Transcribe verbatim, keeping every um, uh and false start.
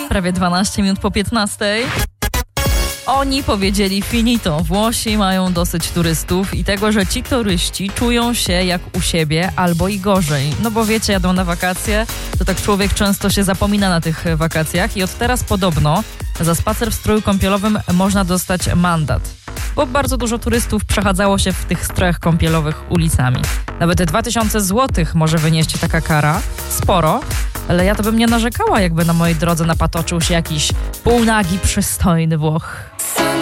prawie dwanaście minut po piętnastej. Oni powiedzieli finito. Włosi mają dosyć turystów i tego, że ci turyści czują się jak u siebie albo i gorzej. No bo wiecie, jadą na wakacje, to tak człowiek często się zapomina na tych wakacjach i od teraz podobno za spacer w stroju kąpielowym można dostać mandat. Bo bardzo dużo turystów przechadzało się w tych strojach kąpielowych ulicami. Nawet dwa tysiące złotych może wynieść taka kara. Sporo, ale ja to bym nie narzekała, jakby na mojej drodze napatoczył się jakiś półnagi, przystojny Włoch.